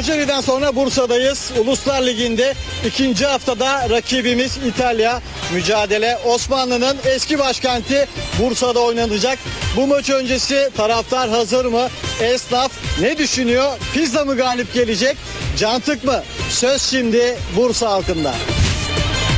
Kocaeli'den sonra Bursa'dayız. Uluslar Ligi'nde ikinci haftada rakibimiz İtalya. Mücadele Osmanlı'nın eski başkenti Bursa'da oynanacak. Bu maç öncesi taraftar hazır mı? Esnaf ne düşünüyor? Pizza mı galip gelecek? Cantık mı? Söz şimdi Bursa halkında.